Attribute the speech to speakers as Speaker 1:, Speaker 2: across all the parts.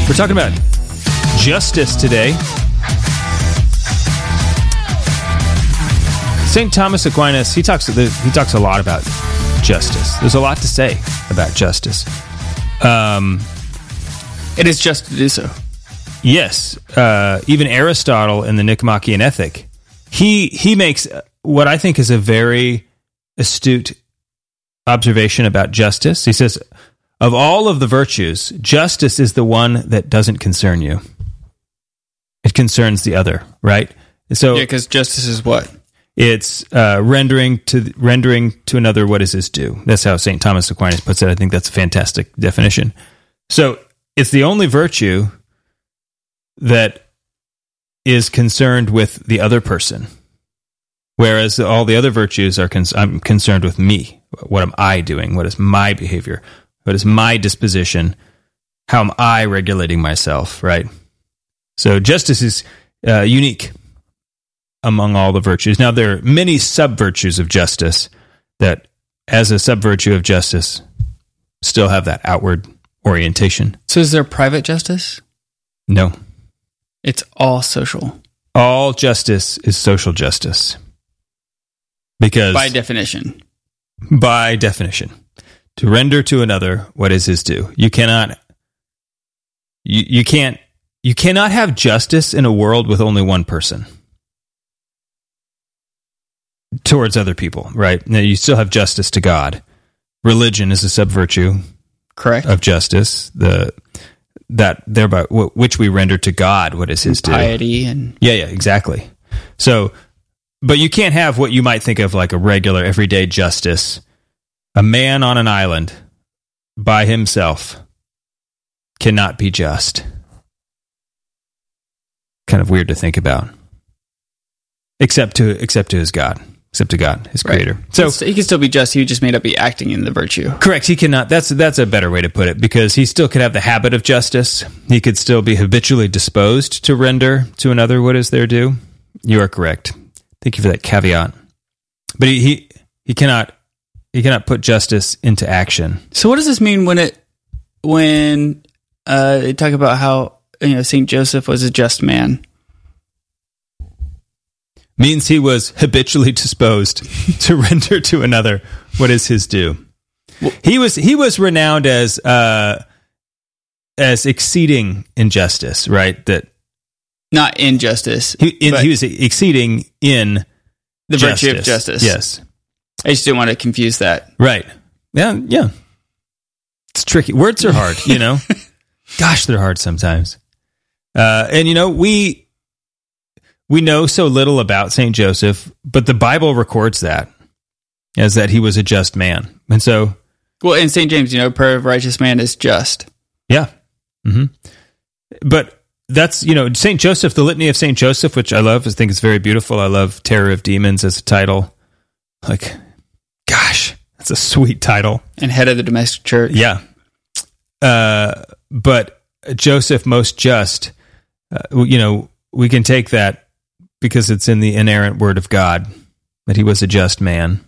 Speaker 1: We're talking about justice today. St. Thomas Aquinas, he talks a lot about justice. There's a lot to say about justice.
Speaker 2: It is just to do so.
Speaker 1: Yes. Even Aristotle in the Nicomachean Ethic, he makes what I think is a very astute observation about justice. He says, of all of the virtues, justice is the one that doesn't concern you. It concerns the other, right? So
Speaker 2: Yeah, because justice is what?
Speaker 1: It's rendering to another what is his due. That's how St. Thomas Aquinas puts it. I think that's a fantastic definition. So it's the only virtue that is concerned with the other person, whereas all the other virtues are I'm concerned with me. What am I doing? What is my behavior? What is my disposition? How am I regulating myself, right? So justice is unique among all the virtues. Now, there are many sub-virtues of justice that, as a sub-virtue of justice, still have that outward orientation.
Speaker 2: So is there private justice?
Speaker 1: No.
Speaker 2: It's all social.
Speaker 1: All justice is social justice. Because
Speaker 2: By definition.
Speaker 1: By definition. To render to another what is his due. You cannot have justice in a world with only one person towards other people, right? Now, you still have justice to God. Religion is a sub-virtue,
Speaker 2: correct,
Speaker 1: of justice. That thereby which we render to God what is his due.
Speaker 2: Piety and
Speaker 1: yeah, exactly. So, but you can't have what you might think of like a regular everyday justice. A man on an island by himself cannot be just. Kind of weird to think about. Except to his God. Except to God, his creator.
Speaker 2: Right. So he can still be just, he would just may not be acting in the virtue.
Speaker 1: Correct. He cannot. That's a better way to put it, because he still could have the habit of justice. He could still be habitually disposed to render to another what is their due. You are correct. Thank you for that caveat. But he cannot put justice into action.
Speaker 2: So what does this mean when they talk about how Saint Joseph was a just man?
Speaker 1: Means he was habitually disposed to render to another what is his due. Well, he was renowned as exceeding in justice, right? That
Speaker 2: not injustice.
Speaker 1: He was exceeding in
Speaker 2: the
Speaker 1: justice.
Speaker 2: Virtue of justice.
Speaker 1: Yes,
Speaker 2: I just didn't want to confuse that.
Speaker 1: Right? Yeah. It's tricky. Words are hard, Gosh, they're hard sometimes. And we know so little about St. Joseph, but the Bible records that as that he was a just man. And so...
Speaker 2: Well, in St. James, prayer of a righteous man is just.
Speaker 1: Yeah. Mm-hmm. But that's, St. Joseph, the Litany of St. Joseph, which I love, I think it's very beautiful. I love Terror of Demons as a title. Like, gosh, that's a sweet title.
Speaker 2: And head of the domestic church.
Speaker 1: Yeah. But Joseph, most just, we can take that because it's in the inerrant word of God that he was a just man.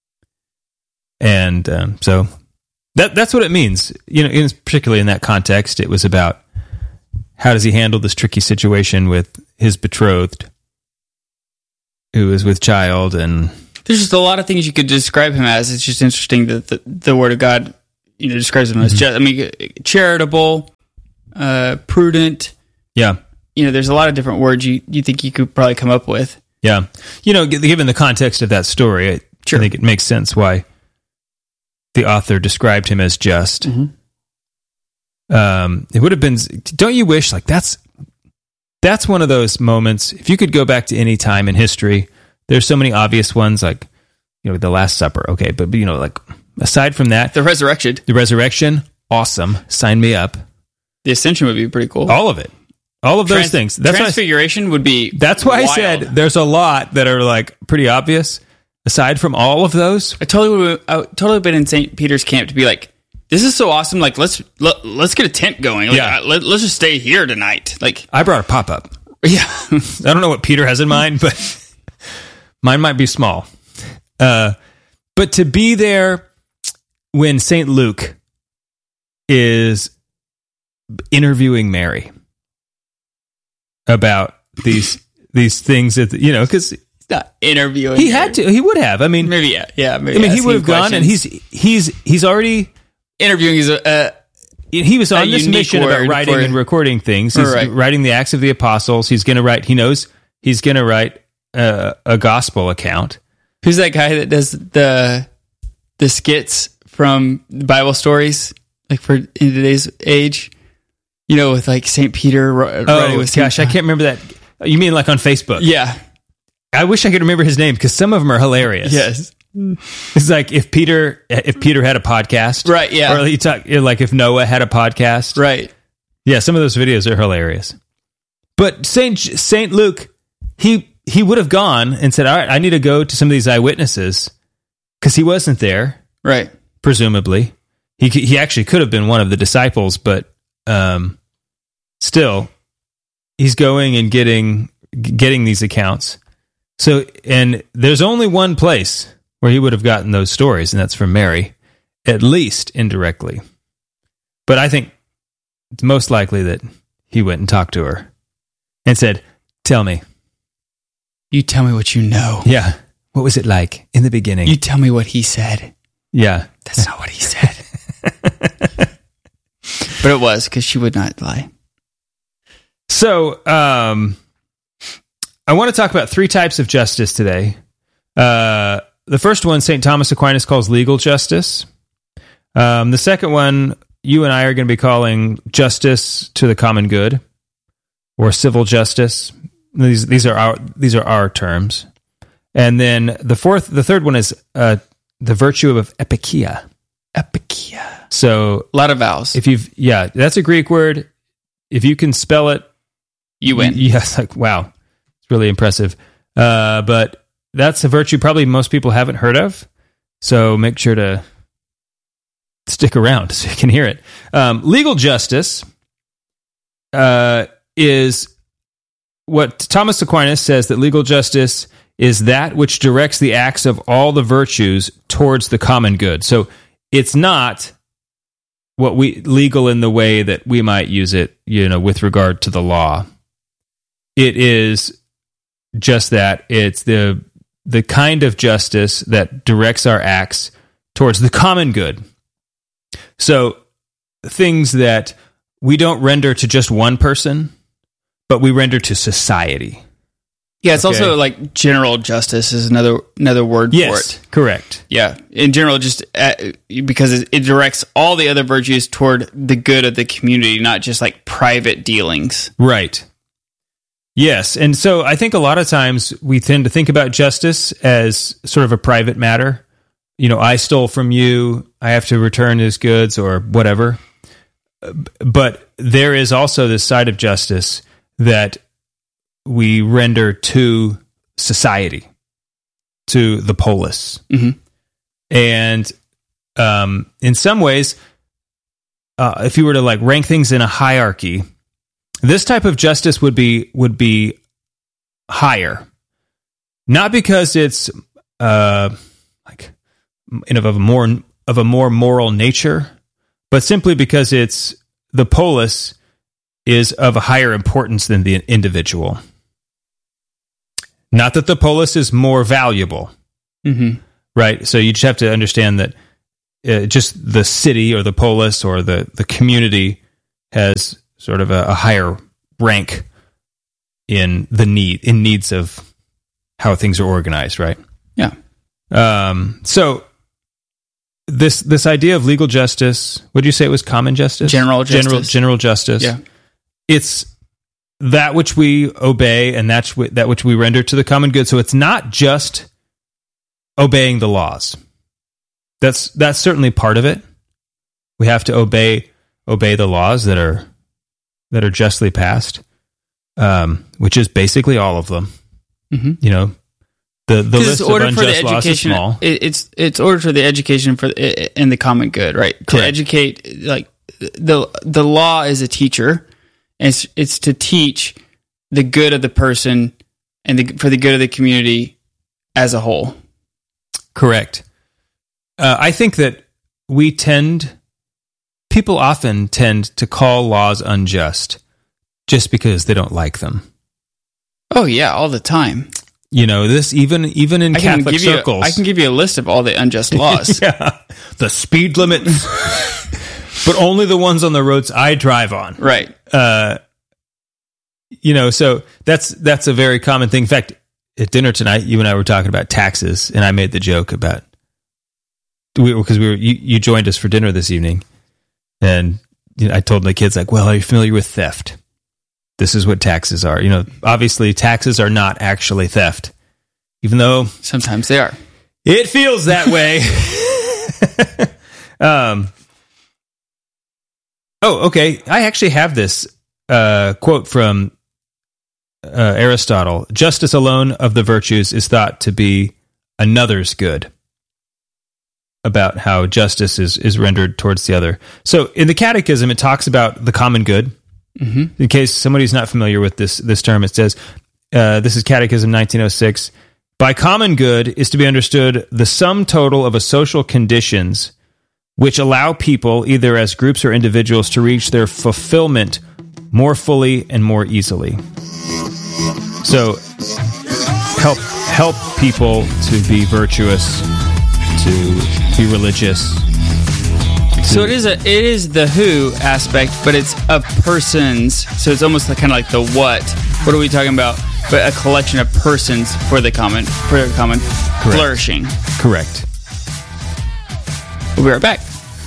Speaker 1: And so that's what it means. Particularly in that context, it was about how does he handle this tricky situation with his betrothed, who is with child. And
Speaker 2: there's just a lot of things you could describe him as. It's just interesting that the word of God, describes him as just, charitable, prudent.
Speaker 1: Yeah.
Speaker 2: There's a lot of different words you think you could probably come up with.
Speaker 1: Yeah. Given the context of that story, I think it makes sense why the author described him as just.
Speaker 2: Mm-hmm.
Speaker 1: It would have been, don't you wish, like that's one of those moments, if you could go back to any time in history, there's so many obvious ones, like, the Last Supper, okay, but like, aside from that.
Speaker 2: The resurrection,
Speaker 1: awesome, sign me up.
Speaker 2: The Ascension would be pretty cool.
Speaker 1: All of it. All of those things.
Speaker 2: Transfiguration would be
Speaker 1: That's why wild. I said there's a lot that are like pretty obvious. Aside from all of those,
Speaker 2: I totally been in St. Peter's camp to be like, this is so awesome. Like, let's get a tent going. Like, let's just stay here tonight. Like,
Speaker 1: I brought a pop-up.
Speaker 2: Yeah.
Speaker 1: I don't know what Peter has in mind, but mine might be small. But to be there when St. Luke is interviewing Mary about these things that, because
Speaker 2: not interviewing.
Speaker 1: He had to. He would have. I mean,
Speaker 2: maybe yeah. Maybe
Speaker 1: I mean, he would have gone, and he's already
Speaker 2: interviewing.
Speaker 1: He was on this mission about writing and recording things. He's writing the Acts of the Apostles. He's going to write. He knows he's going to write a gospel account.
Speaker 2: Who's that guy that does the skits from Bible stories, like for in today's age? With like St. Peter.
Speaker 1: Gosh, I can't remember that. You mean like on Facebook?
Speaker 2: Yeah.
Speaker 1: I wish I could remember his name because some of them are hilarious.
Speaker 2: Yes.
Speaker 1: It's like if Peter had a podcast.
Speaker 2: Right, yeah.
Speaker 1: Or you talk like if Noah had a podcast.
Speaker 2: Right.
Speaker 1: Yeah, some of those videos are hilarious. But Saint Luke, he would have gone and said, all right, I need to go to some of these eyewitnesses because he wasn't there.
Speaker 2: Right.
Speaker 1: Presumably. He actually could have been one of the disciples, but still, he's going and getting these accounts. So, and there's only one place where he would have gotten those stories, and that's from Mary, at least indirectly. But I think it's most likely that he went and talked to her and said, tell me.
Speaker 2: You tell me what you know.
Speaker 1: Yeah. What was it like in the beginning?
Speaker 2: You tell me what he said.
Speaker 1: Yeah.
Speaker 2: That's not what he said. But it was, because she would not lie.
Speaker 1: So, I want to talk about 3 types of justice today. The first one, St. Thomas Aquinas calls legal justice. The second one, you and I are going to be calling justice to the common good, or civil justice. These are our terms. And then the third one is the virtue of epikeia.
Speaker 2: Epikeia.
Speaker 1: So
Speaker 2: a lot of vowels.
Speaker 1: That's a Greek word. If you can spell it,
Speaker 2: you win.
Speaker 1: Yes, like wow. Really impressive. But that's a virtue probably most people haven't heard of. So make sure to stick around so you can hear it. Legal justice is what Thomas Aquinas says, that legal justice is that which directs the acts of all the virtues towards the common good. So it's not legal in the way that we might use it, with regard to the law. It is just that it's the kind of justice that directs our acts towards the common good. So things that we don't render to just one person, but we render to society.
Speaker 2: Yeah, it's also like general justice is another word for it.
Speaker 1: Correct.
Speaker 2: Yeah, in general, just because it directs all the other virtues toward the good of the community, not just like private dealings.
Speaker 1: Right. Yes, and so I think a lot of times we tend to think about justice as sort of a private matter. I stole from you, I have to return his goods or whatever. But there is also this side of justice that we render to society, to the polis.
Speaker 2: Mm-hmm.
Speaker 1: And in some ways, if you were to like rank things in a hierarchy, this type of justice would be higher, not because it's like of a more moral nature, but simply because it's the polis is of a higher importance than the individual. Not that the polis is more valuable, right? So you just have to understand that just the city or the polis or the community has sort of a higher rank in needs of how things are organized, right?
Speaker 2: Yeah.
Speaker 1: So this idea of legal justice, would you say it was common justice?
Speaker 2: General justice.
Speaker 1: General justice.
Speaker 2: Yeah.
Speaker 1: It's that which we obey and that which we render to the common good. So it's not just obeying the laws. That's certainly part of it. We have to obey the laws that are justly passed, which is basically all of them.
Speaker 2: Mm-hmm.
Speaker 1: The list of unjust laws is small.
Speaker 2: It's order for the education in the common good, right?
Speaker 1: Correct.
Speaker 2: To educate, like the law is a teacher, and it's to teach the good of the person and for the good of the community as a whole.
Speaker 1: Correct. I think that we tend people often tend to call laws unjust just because they don't like them.
Speaker 2: Oh yeah, all the time.
Speaker 1: You know, this even in Catholic circles.
Speaker 2: I can give you a list of all the unjust laws.
Speaker 1: Yeah, the speed limit, but only the ones on the roads I drive on.
Speaker 2: Right.
Speaker 1: You know, so that's a very common thing. In fact, at dinner tonight, you and I were talking about taxes, and I made the joke about because you joined us for dinner this evening, and you know, I told my kids, like, well, are you familiar with theft? This is what taxes are. You know, obviously taxes are not actually theft, even though
Speaker 2: sometimes they are.
Speaker 1: It feels that way. Oh, okay. I actually have this quote from Aristotle. Justice alone of the virtues is thought to be another's good. About how justice is rendered towards the other. So in the Catechism, it talks about the common good. Mm-hmm. In case somebody's not familiar with this term, it says, this is Catechism 1906, by common good is to be understood the sum total of a social conditions which allow people, either as groups or individuals, to reach their fulfillment more fully and more easily. So help people to be virtuous, to be religious.
Speaker 2: So it is the who aspect, but it's a person's. So it's almost kind of like the what. What are we talking about? But a collection of persons for the common
Speaker 1: Correct.
Speaker 2: Flourishing.
Speaker 1: Correct.
Speaker 2: We'll be right back.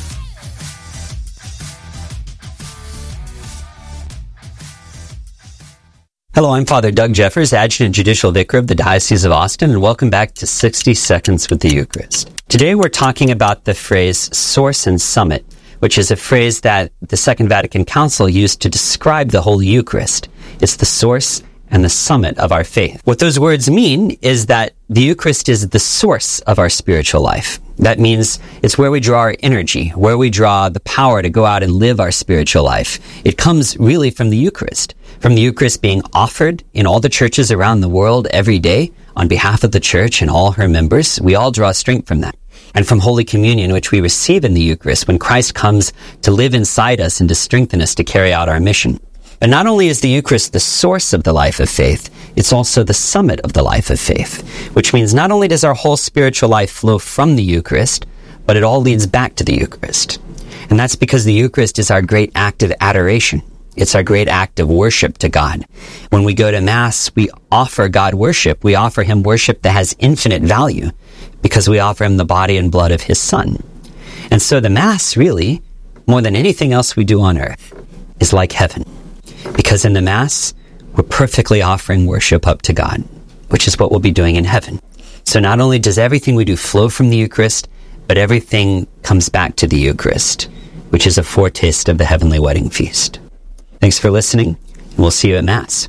Speaker 3: Hello, I'm Father Doug Jeffers, Adjutant Judicial Vicar of the Diocese of Austin, and welcome back to 60 Seconds with the Eucharist. Today we're talking about the phrase source and summit, which is a phrase that the Second Vatican Council used to describe the Holy Eucharist. It's the source and the summit of our faith. What those words mean is that the Eucharist is the source of our spiritual life. That means it's where we draw our energy, where we draw the power to go out and live our spiritual life. It comes really from the Eucharist being offered in all the churches around the world every day on behalf of the Church and all her members. We all draw strength from that. And from Holy Communion, which we receive in the Eucharist when Christ comes to live inside us and to strengthen us to carry out our mission. But not only is the Eucharist the source of the life of faith, it's also the summit of the life of faith, which means not only does our whole spiritual life flow from the Eucharist, but it all leads back to the Eucharist. And that's because the Eucharist is our great act of adoration. It's our great act of worship to God. When we go to Mass, we offer God worship. We offer Him worship that has infinite value because we offer Him the body and blood of His Son. And so the Mass, really, more than anything else we do on earth, is like heaven. Because in the Mass, we're perfectly offering worship up to God, which is what we'll be doing in heaven. So not only does everything we do flow from the Eucharist, but everything comes back to the Eucharist, which is a foretaste of the heavenly wedding feast. Thanks for listening, and we'll see you at Mass.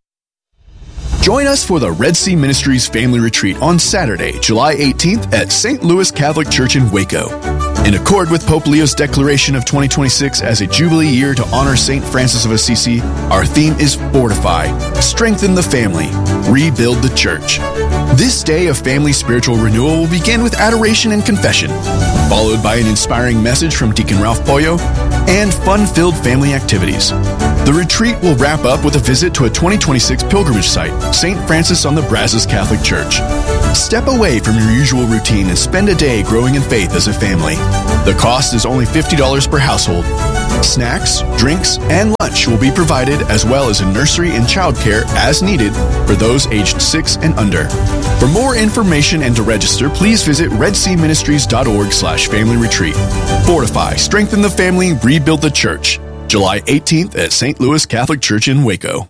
Speaker 4: Join us for the Red Sea Ministries Family Retreat on Saturday, July 18th at St. Louis Catholic Church in Waco. In accord with Pope Leo's declaration of 2026 as a Jubilee year to honor St. Francis of Assisi, our theme is Fortify, Strengthen the Family, Rebuild the Church. This day of family spiritual renewal will begin with adoration and confession, followed by an inspiring message from Deacon Ralph Pollo, and fun-filled family activities. The retreat will wrap up with a visit to a 2026 pilgrimage site, St. Francis on the Brazos Catholic Church. Step away from your usual routine and spend a day growing in faith as a family. The cost is only $50 per household. Snacks, drinks, and lunch will be provided, as well as a nursery and childcare as needed for those aged 6 and under. For more information and to register, please visit redseaministries.org/family retreat. Fortify, strengthen the family, rebuild the church. July 18th at St. Louis Catholic Church in Waco.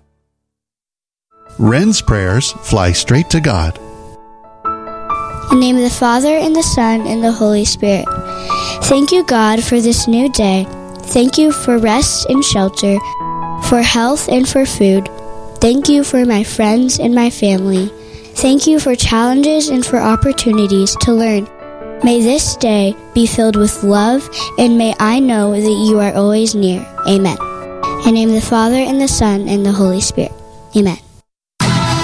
Speaker 5: Wren's prayers fly straight to God.
Speaker 6: In the name of the Father, and the Son, and the Holy Spirit. Thank you, God, for this new day. Thank you for rest and shelter, for health and for food. Thank you for my friends and my family. Thank you for challenges and for opportunities to learn. May this day be filled with love, and may I know that you are always near. Amen. In the name of the Father, and the Son, and the Holy Spirit. Amen.